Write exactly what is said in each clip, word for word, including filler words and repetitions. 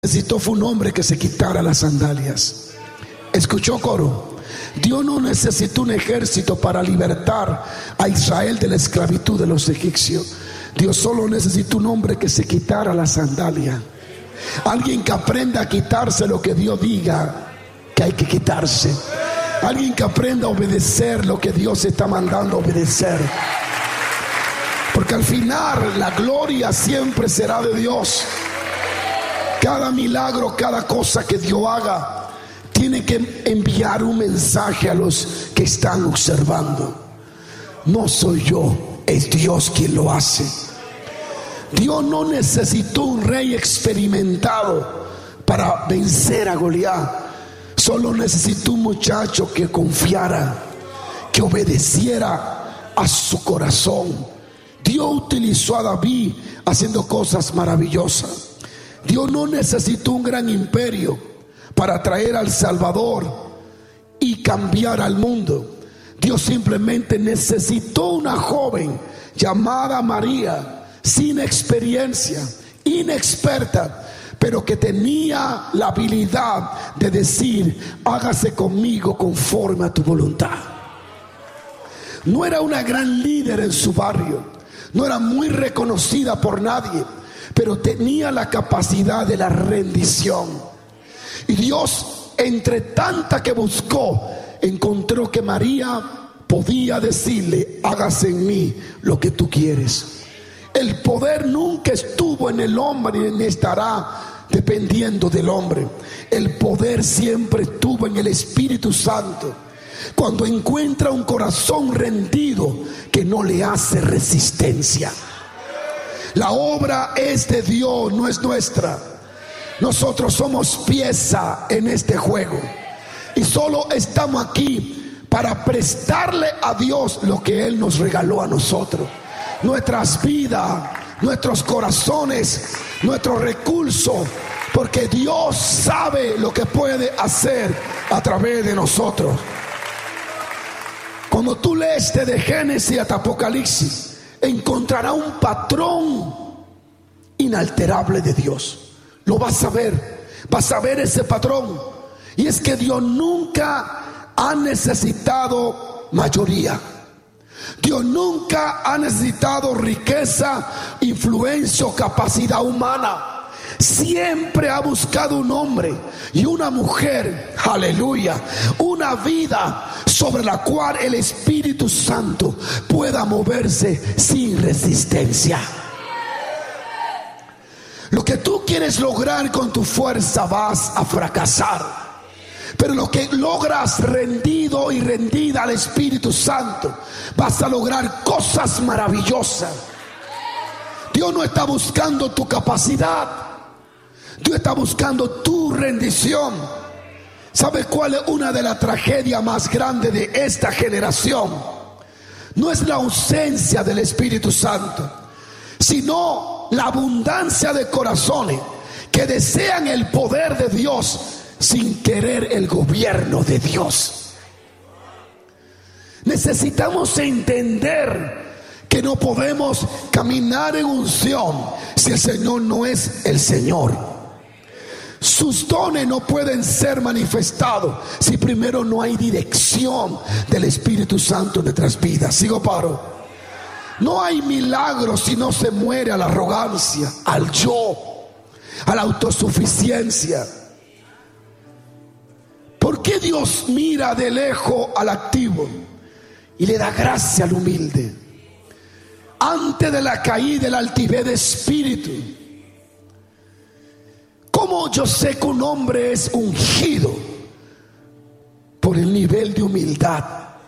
necesitó fue un hombre que se quitara las sandalias. ¿Escuchó, coro? Dios no necesitó un ejército para libertar a Israel de la esclavitud de los egipcios. Dios solo necesitó un hombre que se quitara la sandalia. Alguien que aprenda a quitarse lo que Dios diga que hay que quitarse. Alguien que aprenda a obedecer lo que Dios está mandando a obedecer. Porque al final la gloria siempre será de Dios. Cada milagro, cada cosa que Dios haga, tiene que enviar un mensaje a los que están observando. No soy yo, es Dios quien lo hace. Dios no necesitó un rey experimentado para vencer a Goliat. Solo necesitó un muchacho que confiara, que obedeciera a su corazón. Dios utilizó a David haciendo cosas maravillosas. Dios no necesitó un gran imperio para traer al Salvador y cambiar al mundo. Dios simplemente necesitó una joven llamada María, sin experiencia, inexperta, pero que tenía la habilidad de decir: hágase conmigo conforme a tu voluntad. No era una gran líder en su barrio, no era muy reconocida por nadie, pero tenía la capacidad de la rendición. Y Dios, entre tanta que buscó, encontró que María podía decirle: hágase en mí lo que tú quieres. El poder nunca estuvo en el hombre ni estará dependiendo del hombre. El poder siempre estuvo en el Espíritu Santo. Cuando encuentra un corazón rendido que no le hace resistencia. La obra es de Dios, no es nuestra. Nosotros somos pieza en este juego y solo estamos aquí para prestarle a Dios lo que Él nos regaló a nosotros. Nuestras vidas, nuestros corazones, nuestros recursos, porque Dios sabe lo que puede hacer a través de nosotros. Cuando tú lees desde Génesis hasta Apocalipsis, encontrará un patrón inalterable de Dios. Lo vas a ver, vas a ver ese patrón. Y es que Dios nunca ha necesitado mayoría. Dios nunca ha necesitado riqueza, influencia o capacidad humana. Siempre ha buscado un hombre y una mujer, aleluya, una vida sobre la cual el Espíritu Santo pueda moverse sin resistencia. Lo que tú quieres lograr con tu fuerza vas a fracasar. Pero lo que logras rendido y rendida al Espíritu Santo, vas a lograr cosas maravillosas. Dios no está buscando tu capacidad, Dios está buscando tu rendición. ¿Sabes cuál es una de las tragedias más grandes de esta generación? No es la ausencia del Espíritu Santo, sino la abundancia de corazones que desean el poder de Dios sin querer el gobierno de Dios. Necesitamos entender que no podemos caminar en unción si el Señor no es el Señor. Sus dones no pueden ser manifestados si primero no hay dirección del Espíritu Santo en nuestras vidas. Sigo, paro. No hay milagros si no se muere a la arrogancia, al yo, a la autosuficiencia. ¿Por qué Dios mira de lejos al activo y le da gracia al humilde? Antes de la caída de la altivez de espíritu, ¿cómo yo sé que un hombre es ungido? Por el nivel de humildad.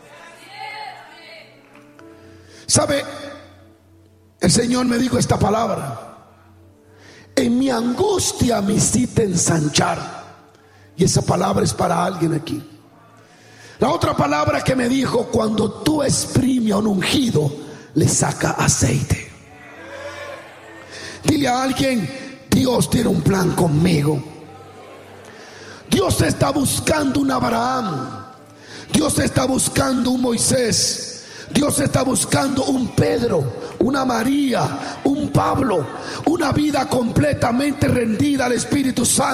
¿Sabe? El Señor me dijo esta palabra: en mi angustia me hiciste ensanchar. Y esa palabra es para alguien aquí. La otra palabra que me dijo: cuando tú exprimes a un ungido, le saca aceite. Dile a alguien: Dios tiene un plan conmigo. Dios está buscando un Abraham, Dios está buscando un Moisés, Dios está buscando un Pedro, una María, un Pablo, una vida completamente rendida al Espíritu Santo.